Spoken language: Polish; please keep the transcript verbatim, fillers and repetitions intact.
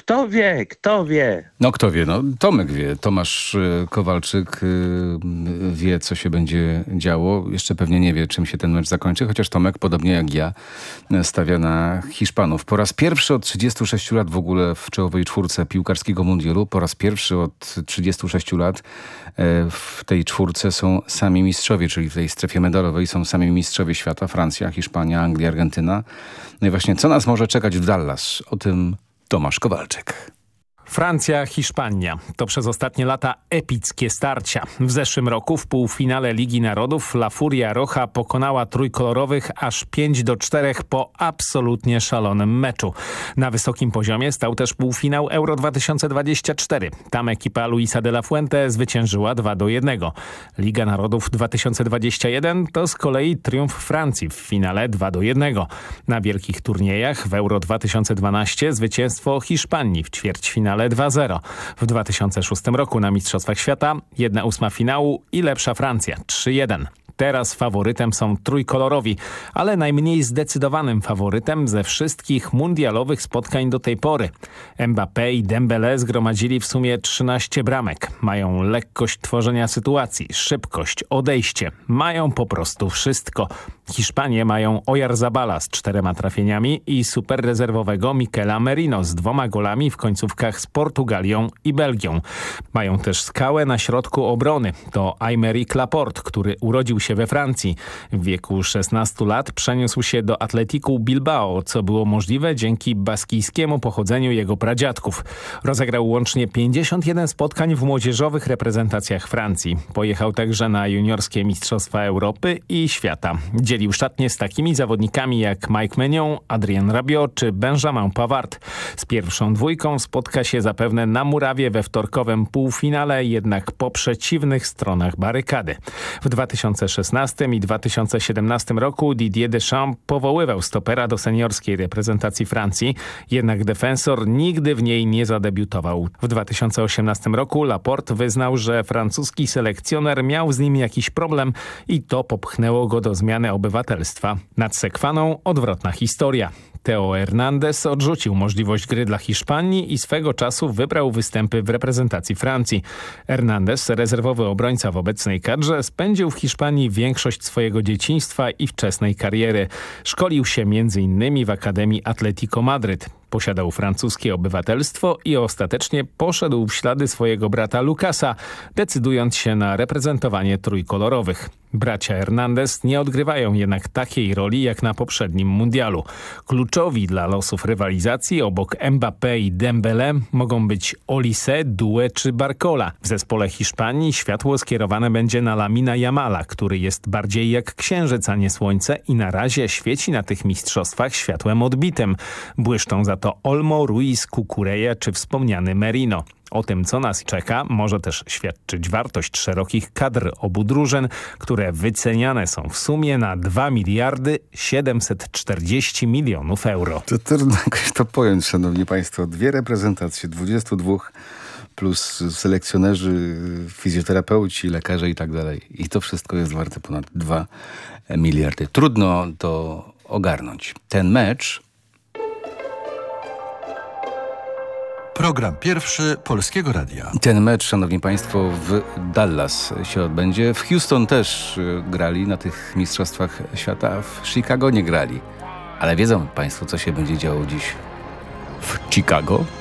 Kto wie, kto wie. No kto wie, no Tomek wie, Tomasz y, Kowalczyk y, wie, co się będzie działo. Jeszcze pewnie nie wie, czym się ten mecz zakończy, chociaż Tomek, podobnie jak ja, stawia na Hiszpanów. Po raz pierwszy od trzydziestu sześciu lat w ogóle w czołowej czwórce piłkarskiego mundialu, po raz pierwszy od trzydziestu sześciu lat y, w tej czwórce są sami mistrzowie, czyli w tej strefie medalowej są sami mistrzowie świata, Francja, Hiszpania, Anglia, Argentyna. No i właśnie, co nas może czekać w Dallas? O tym Tomasz Kowalczyk. Francja, Hiszpania. To przez ostatnie lata epickie starcia. W zeszłym roku w półfinale Ligi Narodów La Furia Roja pokonała trójkolorowych aż pięć do czterech po absolutnie szalonym meczu. Na wysokim poziomie stał też półfinał Euro dwa tysiące dwadzieścia cztery. Tam ekipa Luisa de la Fuente zwyciężyła dwa do jednego. Liga Narodów dwa tysiące dwadzieścia jeden to z kolei triumf Francji w finale dwa do jednego. Na wielkich turniejach w Euro dwa tysiące dwanaście zwycięstwo Hiszpanii w ćwierćfinale dwa zero. W dwa tysiące szóstym roku na Mistrzostwach Świata jedna ósma finału i lepsza Francja trzy jeden. Teraz faworytem są trójkolorowi, ale najmniej zdecydowanym faworytem ze wszystkich mundialowych spotkań do tej pory. Mbappé i Dembélé zgromadzili w sumie trzynaście bramek. Mają lekkość tworzenia sytuacji, szybkość, odejście. Mają po prostu wszystko. Hiszpanie mają Oyarzabala z czterema trafieniami i superrezerwowego Miquela Merino z dwoma golami w końcówkach z Portugalią i Belgią. Mają też skałę na środku obrony. To Aymeric Laporte, który urodził się we Francji. W wieku szesnastu lat przeniósł się do Atleticu Bilbao, co było możliwe dzięki baskijskiemu pochodzeniu jego pradziadków. Rozegrał łącznie pięćdziesiąt jeden spotkań w młodzieżowych reprezentacjach Francji. Pojechał także na juniorskie Mistrzostwa Europy i świata. Dzielił szatnię z takimi zawodnikami jak Mike Maignan, Adrien Rabiot czy Benjamin Pavard. Z pierwszą dwójką spotka się zapewne na murawie we wtorkowym półfinale, jednak po przeciwnych stronach barykady. W dwa tysiące szesnastym i dwa tysiące siedemnastym roku Didier Deschamps powoływał stopera do seniorskiej reprezentacji Francji, jednak defensor nigdy w niej nie zadebiutował. W dwa tysiące osiemnastym roku Laporte wyznał, że francuski selekcjoner miał z nim jakiś problem i to popchnęło go do zmiany obywatelstwa. Nad Sekwaną odwrotna historia. Theo Hernandez odrzucił możliwość gry dla Hiszpanii i swego czasu wybrał występy w reprezentacji Francji. Hernandez, rezerwowy obrońca w obecnej kadrze, spędził w Hiszpanii większość swojego dzieciństwa i wczesnej kariery. Szkolił się między innymi w Akademii Atletico Madryt. Posiadał francuskie obywatelstwo i ostatecznie poszedł w ślady swojego brata Lucasa, decydując się na reprezentowanie trójkolorowych. Bracia Hernandez nie odgrywają jednak takiej roli jak na poprzednim mundialu. Kluczowi dla losów rywalizacji obok Mbappé i Dembélé mogą być Olise, Doué czy Barcola. W zespole Hiszpanii światło skierowane będzie na Lamina Yamala, który jest bardziej jak księżyc, a nie słońce i na razie świeci na tych mistrzostwach światłem odbitym. Błyszczą za to Olmo, Ruiz, Cucurella czy wspomniany Merino. O tym, co nas czeka, może też świadczyć wartość szerokich kadr obu drużyn, które wyceniane są w sumie na dwa miliardy siedemset czterdzieści milionów euro. To trudno jakoś to pojąć, szanowni państwo. Dwie reprezentacje, dwudziestu dwóch plus selekcjonerzy, fizjoterapeuci, lekarze i tak dalej. I to wszystko jest warte ponad dwa miliardy. Trudno to ogarnąć. Ten mecz... Program pierwszy Polskiego Radia. Ten mecz, szanowni państwo, w Dallas się odbędzie. W Houston też grali na tych mistrzostwach świata, w Chicago nie grali. Ale wiedzą państwo, co się będzie działo dziś w Chicago?